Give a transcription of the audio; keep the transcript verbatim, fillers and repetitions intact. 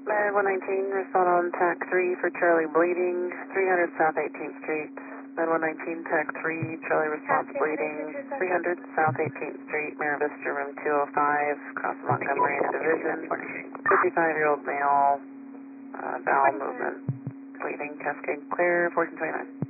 Med one nineteen, respond on TAC three for Charlie bleeding, three hundred South eighteenth Street. Med one nineteen, TAC three, Charlie response bleeding, three hundred South eighteenth Street, Mira Vista, room two oh five, across Montgomery and Division. fifty-five-year-old male, uh, bowel movement, bleeding, cascade clear, fourteen twenty-nine.